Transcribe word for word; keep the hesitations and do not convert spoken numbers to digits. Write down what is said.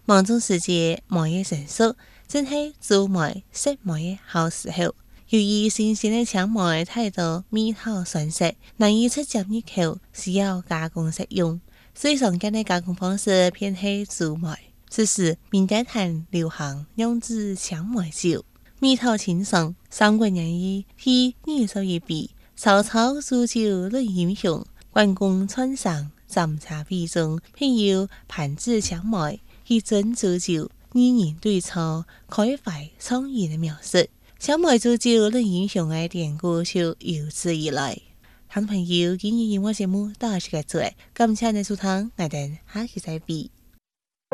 芒种时节梅叶成熟，正是做梅、食梅的好时候。由于新鲜的青梅太多蜜桃酸涩，难以直接入口，需要加工食用。最常见的加工方式偏是做梅。此时民间还流行酿制青梅酒。蜜桃清爽，三国演义以二十一笔，曹操煮酒论英雄，关公穿上斟茶杯中，偏有盘子青梅，以真煮酒，二人对错，开怀创意的描述。青梅煮酒论英雄的典故就由此而来。听众朋友，今日音乐节目到此结束，感谢你收听，我哋下期再见。